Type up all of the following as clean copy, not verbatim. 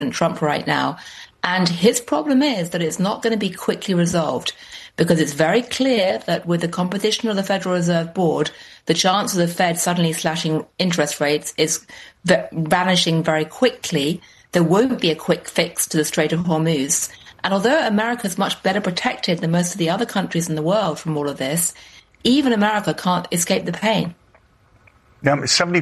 Trump right now. And his problem is that it's not going to be quickly resolved because it's very clear that with the competition of the Federal Reserve Board, the chance of the Fed suddenly slashing interest rates is vanishing very quickly. There won't be a quick fix to the Strait of Hormuz. And although America is much better protected than most of the other countries in the world from all of this, even America can't escape the pain. Now,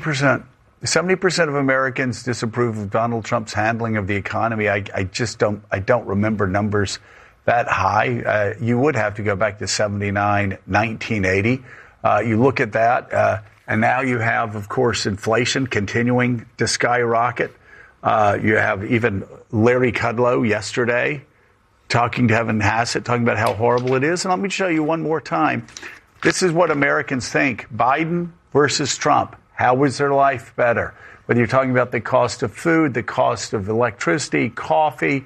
70% of Americans disapprove of Donald Trump's handling of the economy. I don't remember numbers that high. You would have to go back to 79, 1980. You look at that, and now you have, of course, inflation continuing to skyrocket. You have even Larry Kudlow yesterday talking to Evan Hassett, talking about how horrible it is. And let me show you one more time. This is what Americans think. Biden versus Trump. How was their life better? Whether you're talking about the cost of food, the cost of electricity, coffee,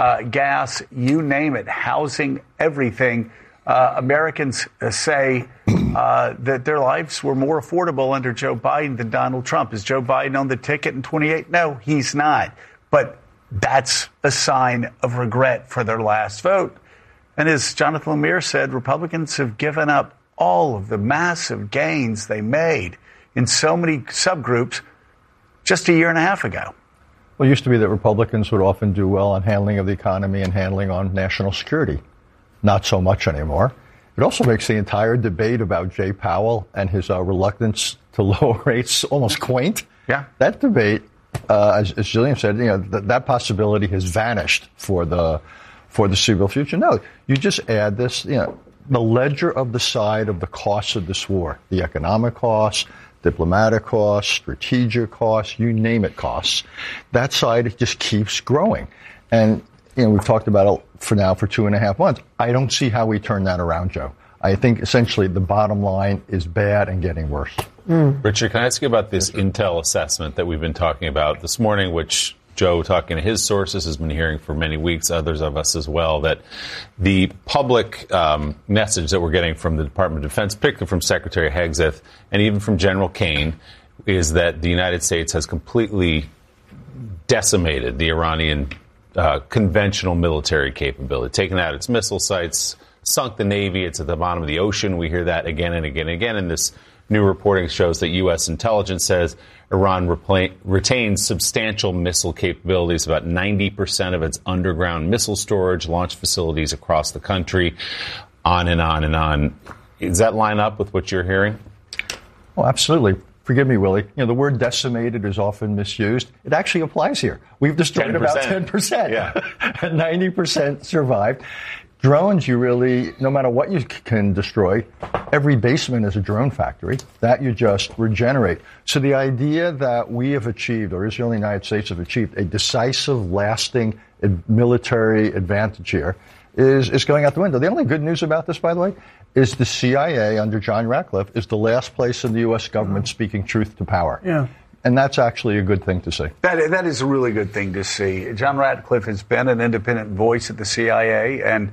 gas, you name it, housing, everything. Americans say that their lives were more affordable under Joe Biden than Donald Trump. Is Joe Biden on the ticket in 28? No, he's not. But that's a sign of regret for their last vote. And as Jonathan Lemire said, Republicans have given up all of the massive gains they made in so many subgroups just a year and a half ago. Well, it used to be that Republicans would often do well on handling of the economy and handling on national security. Not so much anymore. It also makes the entire debate about Jay Powell and his reluctance to lower rates almost quaint. Yeah. That debate, as Gillian said, that possibility has vanished for the foreseeable future. No, you just add this, the ledger of the side of the costs of this war, the economic costs, diplomatic costs, strategic costs, you name it costs. That side just keeps growing. And, we've talked about it for 2.5 months. I don't see how we turn that around, Joe. I think essentially the bottom line is bad and getting worse. Richard, can I ask you about this Intel assessment that we've been talking about this morning, which Joe, talking to his sources, has been hearing for many weeks, others of us as well, that the public message that we're getting from the Department of Defense, particularly from Secretary Hegseth and even from General Kane, is that the United States has completely decimated the Iranian conventional military capability, taken out its missile sites, sunk the Navy. It's at the bottom of the ocean. We hear that again and again and again. And this new reporting shows that U.S. intelligence says Iran retains substantial missile capabilities, about 90% of its underground missile storage, launch facilities across the country, on and on and on. Does that line up with what you're hearing? Oh, absolutely. Forgive me, Willie. The word decimated is often misused. It actually applies here. We've destroyed 10%. About 10%. Yeah. And 90% survived. Drones, no matter what you can destroy, every basement is a drone factory. That you just regenerate. So the idea that we have achieved, or Israel and the United States have achieved, a decisive, lasting military advantage here is going out the window. The only good news about this, by the way, is the CIA under John Ratcliffe is the last place in the U.S. government speaking truth to power. Yeah. And that's actually a good thing to see. That is a really good thing to see. John Ratcliffe has been an independent voice at the CIA, and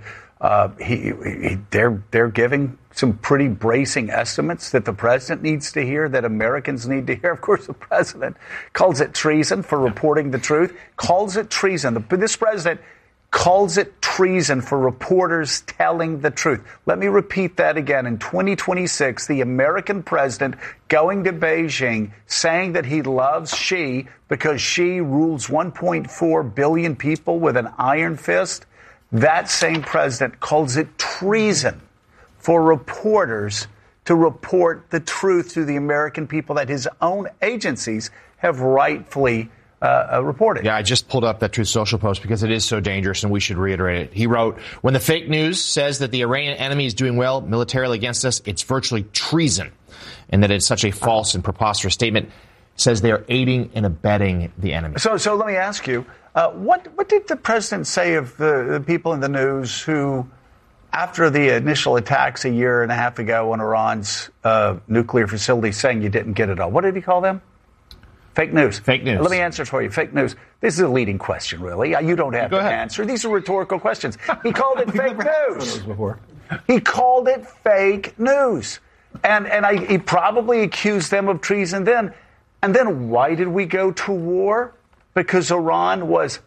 they're giving some pretty bracing estimates that the president needs to hear, that Americans need to hear. Of course, the president calls it treason for reporting the truth, calls it treason. This president calls it treason for reporters telling the truth. Let me repeat that again. In 2026, the American president going to Beijing saying that he loves Xi because Xi rules 1.4 billion people with an iron fist. That same president calls it treason for reporters to report the truth to the American people that his own agencies have rightfully reported. Yeah, I just pulled up that Truth Social post because it is so dangerous and we should reiterate it. He wrote, when the fake news says that the Iranian enemy is doing well militarily against us, it's virtually treason. And that it's such a false and preposterous statement. Says they are aiding and abetting the enemy. So let me ask you, what did the president say of the people in the news who, after the initial attacks a year and a half ago on Iran's nuclear facility, saying you didn't get it all? What did he call them? Fake news. Fake news. Let me answer for you. Fake news. This is a leading question, really. You don't have to answer. These are rhetorical questions. He called it fake news. He called it fake news. And he probably accused them of treason then. And then why did we go to war? Because Iran was